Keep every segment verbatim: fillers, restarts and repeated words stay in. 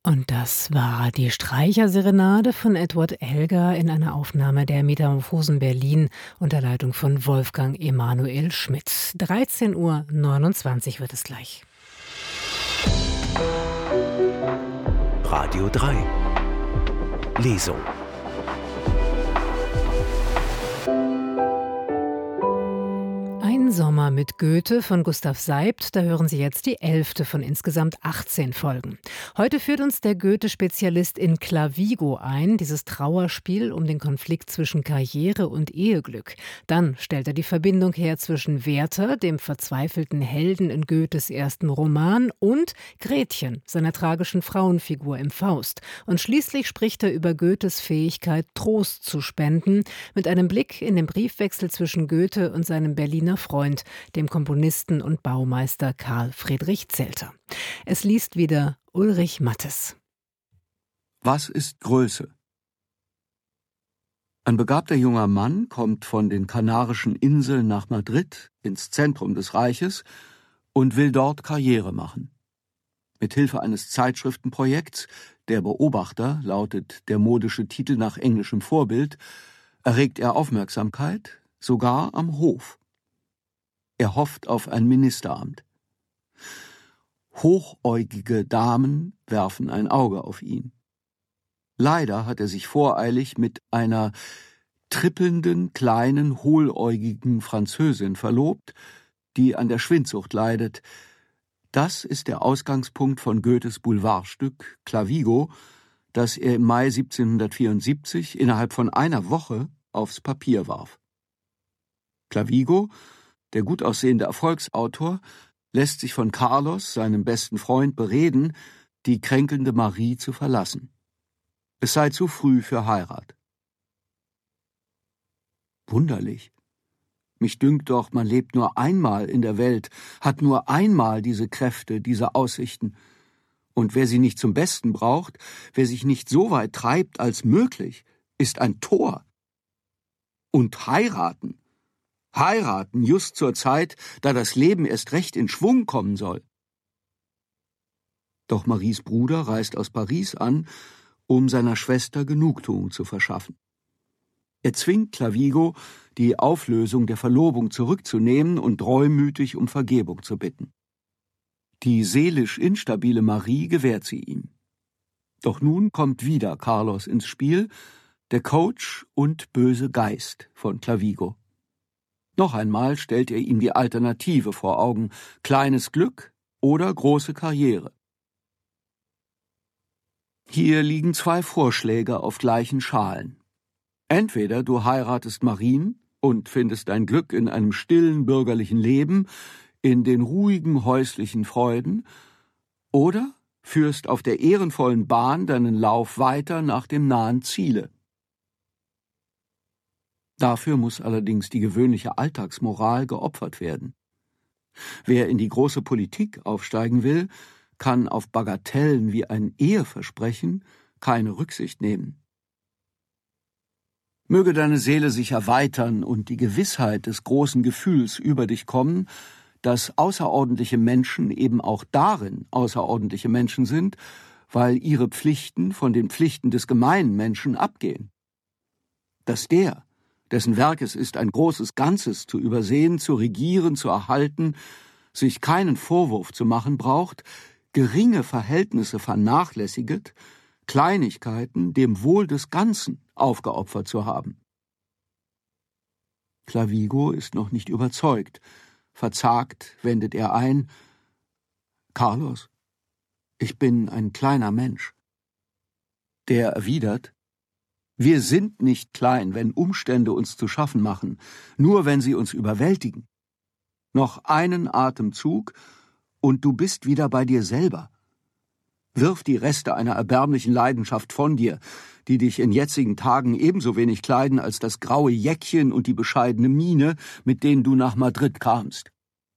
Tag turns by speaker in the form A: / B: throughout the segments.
A: Und das war die Streicherserenade von Edward Elgar in einer Aufnahme der Metamorphosen Berlin unter Leitung von Wolfgang Emanuel Schmidt. dreizehn Uhr neunundzwanzig wird es gleich.
B: Radio drei Lesung.
A: Ein Sommer mit Goethe von Gustav Seibt, da hören Sie jetzt die elfte von insgesamt achtzehn Folgen. Heute führt uns der Goethe-Spezialist in Clavigo ein, dieses Trauerspiel um den Konflikt zwischen Karriere und Eheglück. Dann stellt er die Verbindung her zwischen Werther, dem verzweifelten Helden in Goethes ersten Roman, und Gretchen, seiner tragischen Frauenfigur im Faust. Und schließlich spricht er über Goethes Fähigkeit, Trost zu spenden, mit einem Blick in den Briefwechsel zwischen Goethe und seinem Berliner Freund, dem Komponisten und Baumeister Karl Friedrich Zelter. Es liest wieder Ulrich Mattes.
C: Was ist Größe? Ein begabter junger Mann kommt von den Kanarischen Inseln nach Madrid, ins Zentrum des Reiches, und will dort Karriere machen. Mit Hilfe eines Zeitschriftenprojekts, Der Beobachter lautet der modische Titel nach englischem Vorbild, erregt er Aufmerksamkeit, sogar am Hof. Er hofft auf ein Ministeramt. Hochäugige Damen werfen ein Auge auf ihn. Leider hat er sich voreilig mit einer trippelnden, kleinen, hohläugigen Französin verlobt, die an der Schwindsucht leidet. Das ist der Ausgangspunkt von Goethes Boulevardstück Clavigo, das er im Mai siebzehnhundertvierundsiebzig innerhalb von einer Woche aufs Papier warf. Clavigo, der gut aussehende Erfolgsautor, lässt sich von Carlos, seinem besten Freund, bereden, die kränkelnde Marie zu verlassen. Es sei zu früh für Heirat. Wunderlich. Mich dünkt doch, man lebt nur einmal in der Welt, hat nur einmal diese Kräfte, diese Aussichten. Und wer sie nicht zum Besten braucht, wer sich nicht so weit treibt als möglich, ist ein Tor. Und heiraten. Heiraten just zur Zeit, da das Leben erst recht in Schwung kommen soll. Doch Maries Bruder reist aus Paris an, um seiner Schwester Genugtuung zu verschaffen. Er zwingt Clavigo, die Auflösung der Verlobung zurückzunehmen und reumütig um Vergebung zu bitten. Die seelisch instabile Marie gewährt sie ihm. Doch nun kommt wieder Carlos ins Spiel, der Coach und böse Geist von Clavigo. Noch einmal stellt er ihm die Alternative vor Augen: kleines Glück oder große Karriere. Hier liegen zwei Vorschläge auf gleichen Schalen. Entweder du heiratest Marien und findest dein Glück in einem stillen bürgerlichen Leben, in den ruhigen häuslichen Freuden, oder führst auf der ehrenvollen Bahn deinen Lauf weiter nach dem nahen Ziele. Dafür muss allerdings die gewöhnliche Alltagsmoral geopfert werden. Wer in die große Politik aufsteigen will, kann auf Bagatellen wie ein Eheversprechen keine Rücksicht nehmen. Möge deine Seele sich erweitern und die Gewissheit des großen Gefühls über dich kommen, dass außerordentliche Menschen eben auch darin außerordentliche Menschen sind, weil ihre Pflichten von den Pflichten des gemeinen Menschen abgehen. Dass der, dessen Werk es ist, ein großes Ganzes zu übersehen, zu regieren, zu erhalten, sich keinen Vorwurf zu machen braucht, geringe Verhältnisse vernachlässiget, Kleinigkeiten dem Wohl des Ganzen aufgeopfert zu haben. Clavigo ist noch nicht überzeugt. Verzagt wendet er ein: Carlos, ich bin ein kleiner Mensch. Der erwidert: Wir sind nicht klein, wenn Umstände uns zu schaffen machen, nur wenn sie uns überwältigen. Noch einen Atemzug, und du bist wieder bei dir selber. Wirf die Reste einer erbärmlichen Leidenschaft von dir, die dich in jetzigen Tagen ebenso wenig kleiden als das graue Jäckchen und die bescheidene Miene, mit denen du nach Madrid kamst.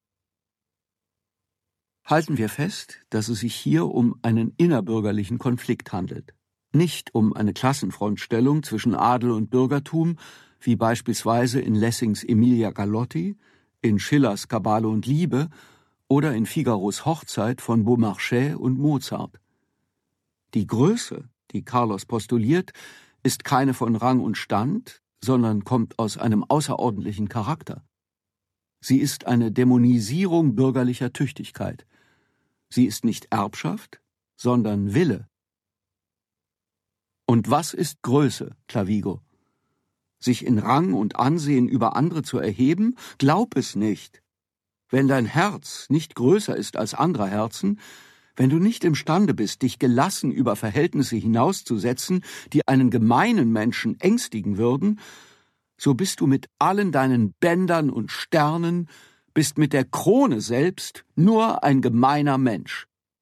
C: Halten wir fest, dass es sich hier um einen innerbürgerlichen Konflikt handelt. Nicht um eine Klassenfrontstellung zwischen Adel und Bürgertum, wie beispielsweise in Lessings Emilia Galotti, in Schillers Kabale und Liebe oder in Figaros Hochzeit von Beaumarchais und Mozart. Die Größe, die Carlos postuliert, ist keine von Rang und Stand, sondern kommt aus einem außerordentlichen Charakter. Sie ist eine Dämonisierung bürgerlicher Tüchtigkeit. Sie ist nicht Erbschaft, sondern Wille. Und was ist Größe, Clavigo? Sich in Rang und Ansehen über andere zu erheben? Glaub es nicht. Wenn dein Herz nicht größer ist als anderer Herzen, wenn du nicht imstande bist, dich gelassen über Verhältnisse hinauszusetzen, die einen gemeinen Menschen ängstigen würden, so bist du mit allen deinen Bändern und Sternen, bist mit der Krone selbst nur ein gemeiner Mensch.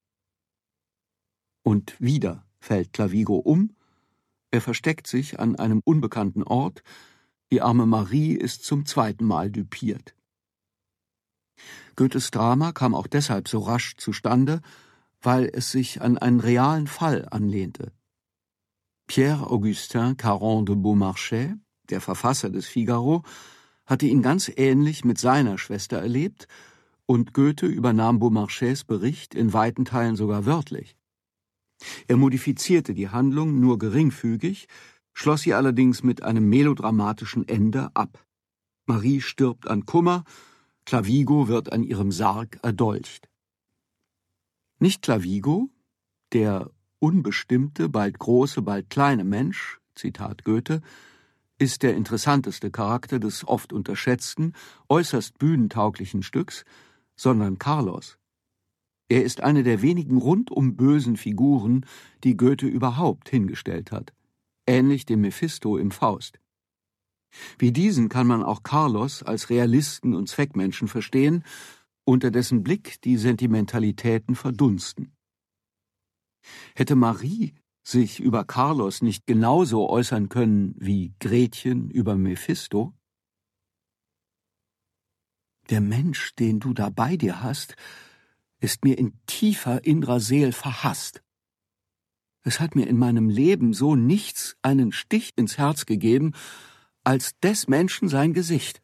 C: Und wieder fällt Clavigo um, er versteckt sich an einem unbekannten Ort, die arme Marie ist zum zweiten Mal düpiert. Goethes Drama kam auch deshalb so rasch zustande, weil es sich an einen realen Fall anlehnte. Pierre-Augustin Caron de Beaumarchais, der Verfasser des Figaro, hatte ihn ganz ähnlich mit seiner Schwester erlebt, und Goethe übernahm Beaumarchais Bericht in weiten Teilen sogar wörtlich. Er modifizierte die Handlung nur geringfügig, schloss sie allerdings mit einem melodramatischen Ende ab. Marie stirbt an Kummer, Clavigo wird an ihrem Sarg erdolcht. Nicht Clavigo, der unbestimmte, bald große, bald kleine Mensch, Zitat Goethe, ist der interessanteste Charakter des oft unterschätzten, äußerst bühnentauglichen Stücks, sondern Carlos. Er ist eine der wenigen rundum bösen Figuren, die Goethe überhaupt hingestellt hat, ähnlich dem Mephisto im Faust. Wie diesen kann man auch Carlos als Realisten und Zweckmenschen verstehen, unter dessen Blick die Sentimentalitäten verdunsten. Hätte Marie sich über Carlos nicht genauso äußern können wie Gretchen über Mephisto? Der Mensch, den du da bei dir hast, ist mir in tiefer innerer Seel verhasst. Es hat mir in meinem Leben so nichts einen Stich ins Herz gegeben, als des Menschen sein Gesicht.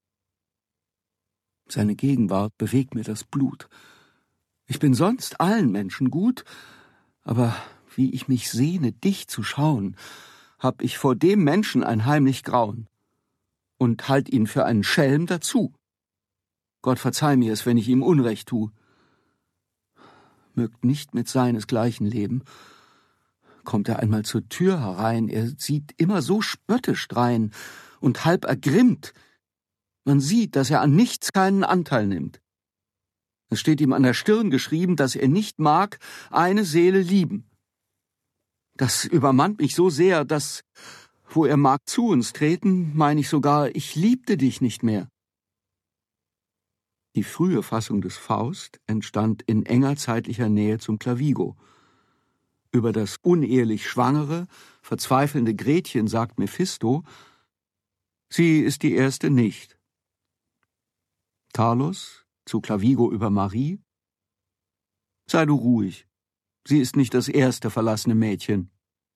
C: Seine Gegenwart bewegt mir das Blut. Ich bin sonst allen Menschen gut, aber wie ich mich sehne, dich zu schauen, hab ich vor dem Menschen ein heimlich Grauen und halt ihn für einen Schelm dazu. Gott verzeih mir es, wenn ich ihm Unrecht tu. Mögt nicht mit seinesgleichen leben. Kommt er einmal zur Tür herein, er sieht immer so spöttisch drein und halb ergrimmt. Man sieht, dass er an nichts keinen Anteil nimmt. Es steht ihm an der Stirn geschrieben, dass er nicht mag, eine Seele lieben. Das übermannt mich so sehr, dass, wo er mag zu uns treten, meine ich sogar, ich liebte dich nicht mehr. Die frühe Fassung des Faust entstand in enger zeitlicher Nähe zum Clavigo. Über das unehelich schwangere, verzweifelnde Gretchen sagt Mephisto, sie ist die erste nicht. Carlos zu Clavigo über Marie, sei du ruhig, sie ist nicht das erste verlassene Mädchen.